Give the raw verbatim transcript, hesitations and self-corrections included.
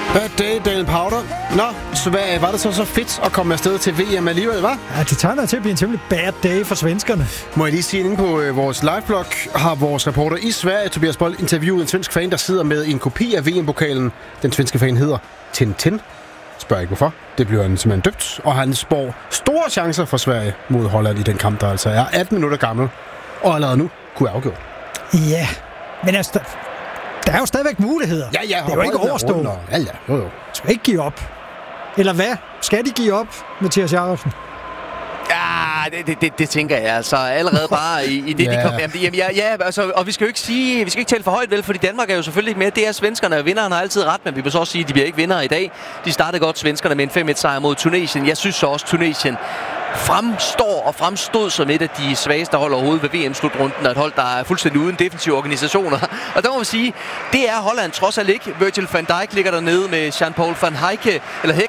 Bad day, Daniel Powder. Nå, så hvad, var det så så fedt at komme afsted til V M alligevel, hva'? Ja, det tegner til at blive en temmelig bad day for svenskerne. Må jeg lige sige, inde på øh, vores liveblog har vores reporter i Sverige, Tobias Bold, interviewet en svensk fan, der sidder med en kopi af V M-pokalen. Den svenske fan hedder Tintin. Spørg ikke hvorfor. Det bliver han simpelthen døbt, og han spår store chancer for Sverige mod Holland i den kamp, der altså er atten minutter gammel, og allerede nu kunne afgøre. Ja, men altså, der er jo stadigvæk muligheder. Ja, ja. Det er jo ikke overstået. Ja, ja, jo, jo. Skal ikke give op. Eller hvad? Skal de give op, Mathias Jacobsen? Ja, det, det, det, det tænker jeg altså allerede bare i, i det, yeah. de kom. Jamen, jamen, ja, ja, altså, og vi skal jo ikke sige, vi skal ikke tale for højt vel, fordi Danmark er jo selvfølgelig ikke med. Det er svenskerne, og vinderen har altid ret, men vi vil så også sige, at de bliver ikke vindere i dag. De startede godt, svenskerne, med en fem et sejr mod Tunesien. Jeg synes så også, Tunesien fremstår og fremstod som et af de svageste hold overhovedet ved V M-slutrunden, og et hold, der er fuldstændig uden defensive organisationer. Og der må man sige, det er Holland trods alt ikke. Virgil van Dijk ligger dernede med Jean-Paul van Heike, eller